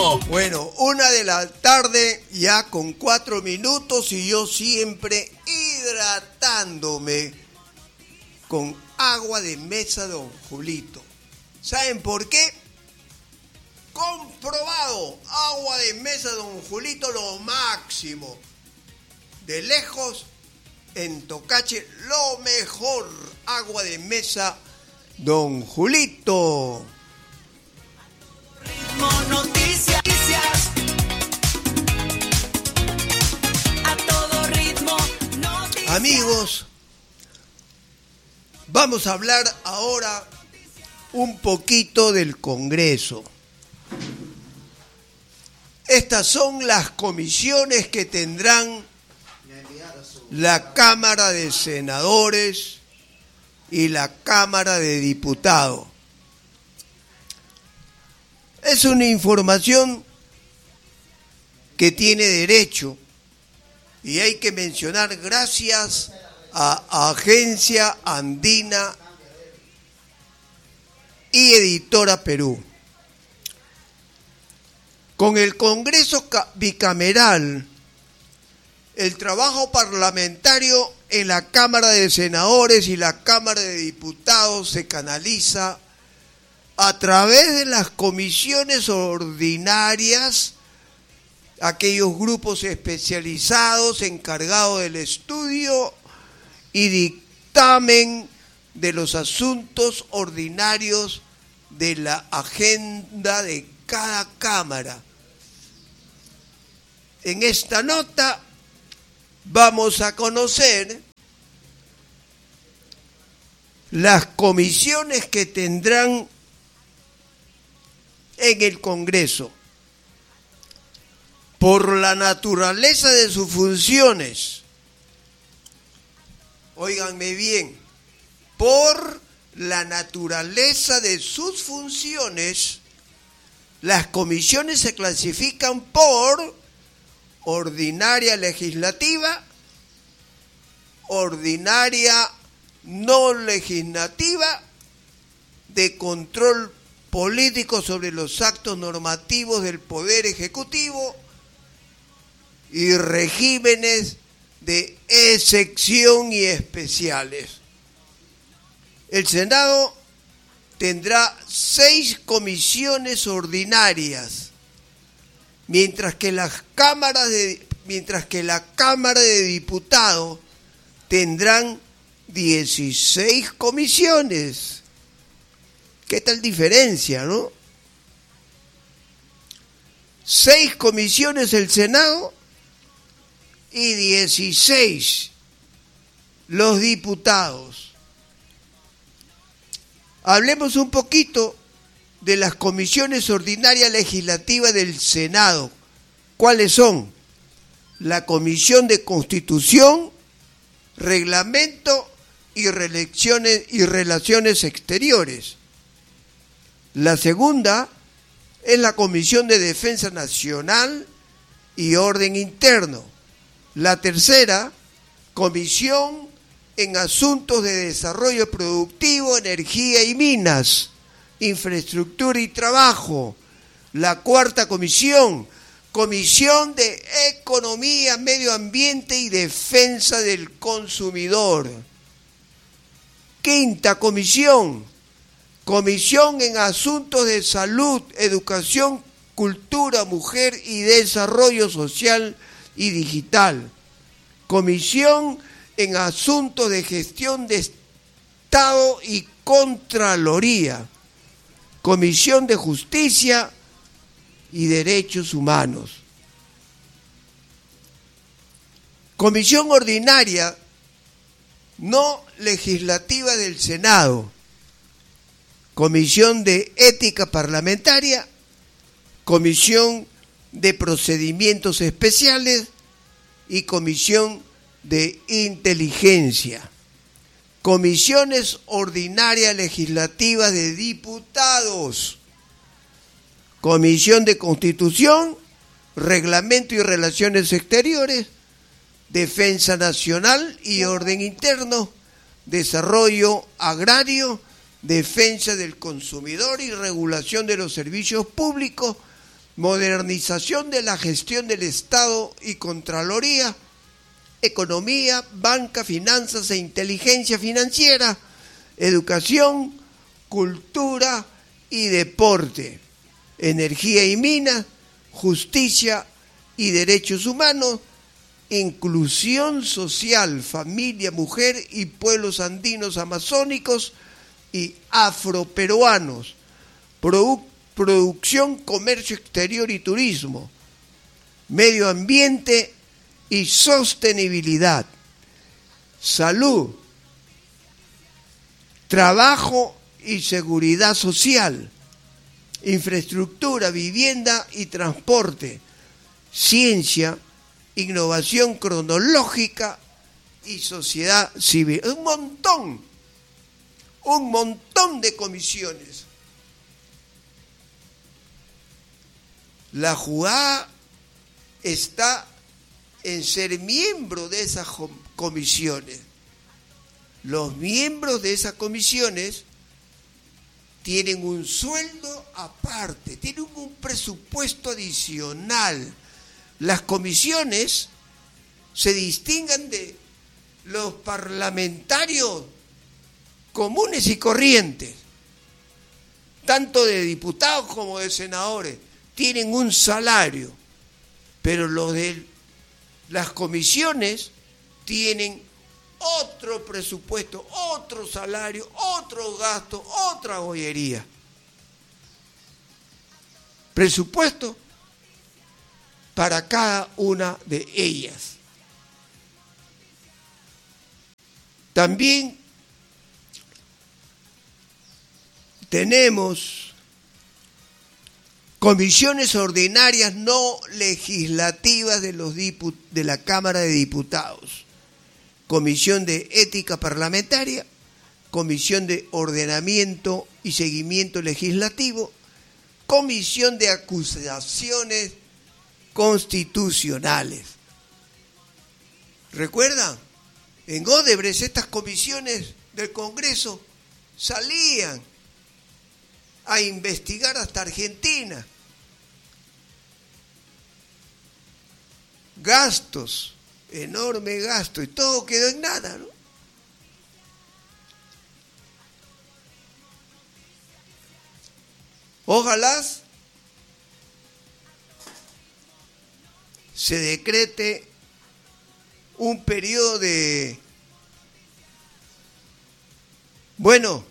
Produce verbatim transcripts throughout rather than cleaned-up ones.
ritmo. Bueno, una de la tarde ya con cuatro minutos y yo siempre hidratándome con agua de mesa Don Julito. ¿Saben por qué? Comprobado, agua de mesa Don Julito lo máximo. De lejos, en Tocache, lo mejor, agua de mesa Don Julito. Ritmo noticias. A todo ritmo noticias. Amigos, vamos a hablar ahora un poquito del Congreso. Estas son las comisiones que tendrán la Cámara de Senadores y la Cámara de Diputados. Es una información que tiene derecho y hay que mencionar gracias a Agencia Andina y Editora Perú. Con el Congreso bicameral, el trabajo parlamentario en la Cámara de Senadores y la Cámara de Diputados se canaliza a través de las comisiones ordinarias, aquellos grupos especializados encargados del estudio y dictamen de los asuntos ordinarios de la agenda de cada Cámara. En esta nota vamos a conocer las comisiones que tendrán en el Congreso. Por la naturaleza de sus funciones, óiganme bien, por la naturaleza de sus funciones, las comisiones se clasifican por ordinaria legislativa, ordinaria no legislativa, de control político sobre los actos normativos del Poder Ejecutivo y regímenes de excepción y especiales. El Senado tendrá seis comisiones ordinarias, mientras que las cámaras de, mientras que la Cámara de Diputados tendrán dieciséis comisiones. ¿Qué tal diferencia, no? Seis comisiones el Senado y dieciséis los diputados. Hablemos un poquito de las comisiones ordinarias legislativas del Senado. ¿Cuáles son? La Comisión de Constitución, Reglamento y Reelecciones y Relaciones Exteriores. La segunda es la Comisión de Defensa Nacional y Orden Interno. La tercera, Comisión en Asuntos de Desarrollo Productivo, Energía y Minas, Infraestructura y Trabajo. La cuarta comisión, Comisión de Economía, Medio Ambiente y Defensa del Consumidor. Quinta comisión, Comisión en Asuntos de Salud, Educación, Cultura, Mujer y Desarrollo Social y Digital. Comisión en Asuntos de Gestión de Estado y Contraloría. Comisión de Justicia y Derechos Humanos. Comisión ordinaria no legislativa del Senado. Comisión de Ética Parlamentaria, Comisión de Procedimientos Especiales y Comisión de Inteligencia. Comisiones ordinarias legislativas de diputados. Comisión de Constitución, Reglamento y Relaciones Exteriores, Defensa Nacional y Orden Interno, Desarrollo Agrario, Defensa del Consumidor y Regulación de los Servicios Públicos, modernización de la gestión del Estado y Contraloría, economía, banca, finanzas e inteligencia financiera, educación, cultura y deporte, energía y minas, justicia y derechos humanos, inclusión social, familia, mujer y pueblos andinos amazónicos y afroperuanos, produ- producción, comercio exterior y turismo, medio ambiente y sostenibilidad, salud, trabajo y seguridad social, infraestructura, vivienda y transporte, ciencia, innovación cronológica y sociedad civil. Un montón, un montón de comisiones. La jugada está en ser miembro de esas comisiones. Los miembros de esas comisiones tienen un sueldo aparte, tienen un presupuesto adicional. Las comisiones se distinguen de los parlamentarios comunes y corrientes, tanto de diputados como de senadores, tienen un salario, pero los de las comisiones tienen otro presupuesto, otro salario, otro gasto, otra gollería. Presupuesto para cada una de ellas. También tenemos comisiones ordinarias no legislativas de, los dipu- de la Cámara de Diputados. Comisión de Ética Parlamentaria, Comisión de Ordenamiento y Seguimiento Legislativo, Comisión de Acusaciones Constitucionales. ¿Recuerdan? En Odebrecht estas comisiones del Congreso salían a investigar hasta Argentina. Gastos, enorme gasto, y todo quedó en nada, ¿no? Ojalá se decrete un periodo de, bueno,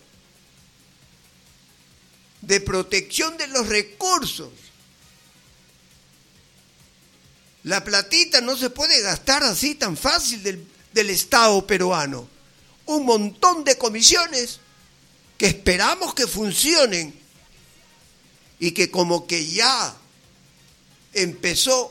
de protección de los recursos. La platita no se puede gastar así tan fácil del, del Estado peruano. Un montón de comisiones que esperamos que funcionen y que como que ya empezó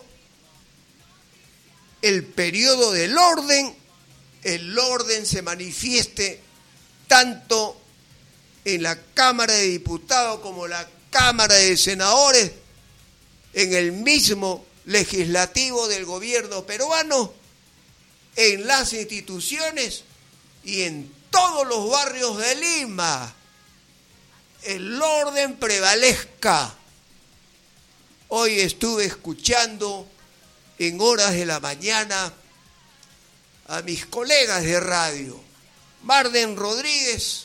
el periodo del orden, el orden se manifieste tanto en la Cámara de Diputados como la Cámara de Senadores, en el mismo legislativo del gobierno peruano, en las instituciones y en todos los barrios de Lima. El orden prevalezca. Hoy estuve escuchando en horas de la mañana a mis colegas de radio, Marden Rodríguez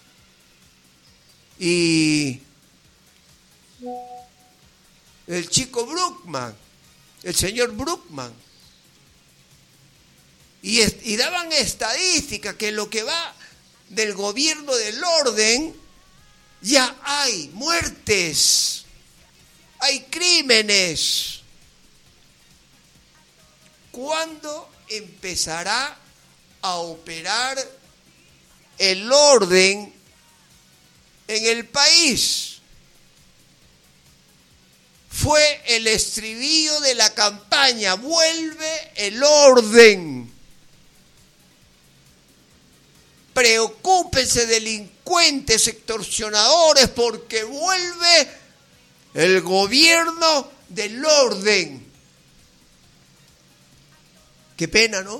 y el chico Bruckman, el señor Bruckman, y, est- y daban estadísticas que lo que va del gobierno del orden ya hay muertes, hay crímenes. ¿Cuándo empezará a operar el orden en el país? Fue el estribillo de la campaña: vuelve el orden. Preocúpense, delincuentes, extorsionadores, porque vuelve el gobierno del orden. Qué pena, ¿no?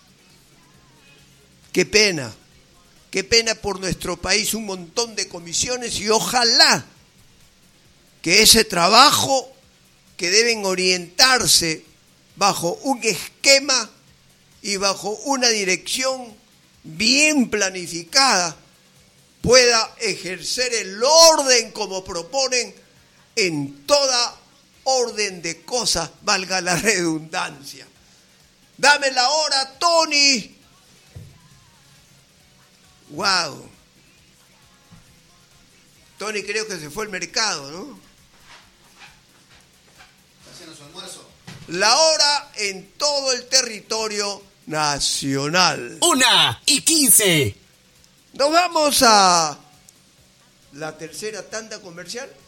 Qué pena. Qué pena por nuestro país, un montón de comisiones, y ojalá que ese trabajo que deben orientarse bajo un esquema y bajo una dirección bien planificada, pueda ejercer el orden como proponen en toda orden de cosas, valga la redundancia. Dame la hora, Tony. Wow. Tony creo que se fue al mercado, ¿no? Está haciendo su almuerzo. La hora en todo el territorio nacional. Una y quince. Nos vamos a la tercera tanda comercial.